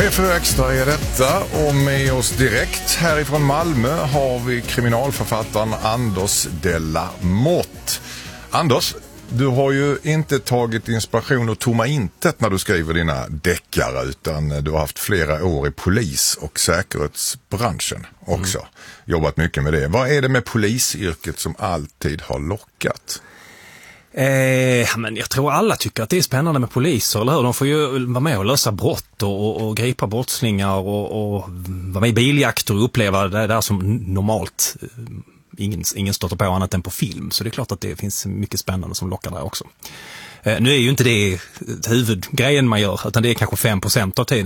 P4 Extra är detta, och med oss direkt härifrån Malmö har vi kriminalförfattaren Anders de la Motte. Anders, du har ju inte tagit inspiration och tomma intet när du skriver dina deckare, utan du har haft flera år i polis- och säkerhetsbranschen också. Jobbat mycket med det. Vad är det med polisyrket som alltid har lockat? Men jag tror alla tycker att det är spännande med poliser, eller hur? De får ju vara med och lösa brott och gripa brottslingar och vara med i biljakter och uppleva det där som normalt ingen stöter på annat än på film. Så det är klart att det finns mycket spännande som lockar där också. Nu är ju inte det huvudgrejen man gör, utan det är kanske 5% av tiden